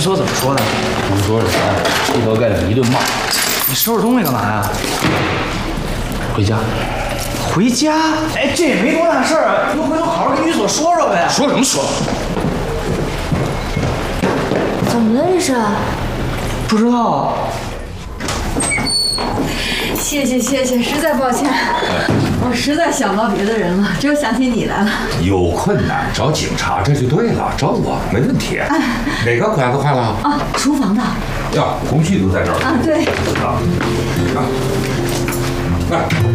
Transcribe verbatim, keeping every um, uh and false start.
说怎么说的？ 你说什么？劈头盖脸一顿骂。 你收拾东西干嘛呀？ 回家。 回家？哎，这也没多大事儿啊，你回头好好跟于所说说呗。 说什么说？ 怎么了这是？ 不知道。 谢谢谢谢，实在抱歉，我实在想不到别的人了，只有想起你来了。 有困难找警察，这就对了，找我没问题。哎、哪个管子坏了？ 啊，厨房的。 呀，工具都在这儿。 啊，对。 啊，啊，来。